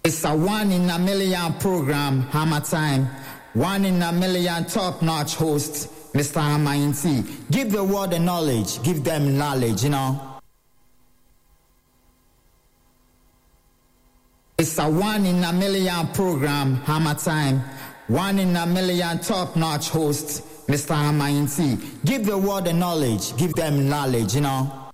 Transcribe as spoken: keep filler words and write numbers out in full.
It's a one in a million program, Hammer Time. One in a million top-notch host, Mister Hammer N T. Give the world the knowledge. Give them knowledge, you know. It's a one in a million program, Hammer Time. One in a million top-notch host, Mister Hammer N T. Give the world the knowledge. Give them knowledge, you know.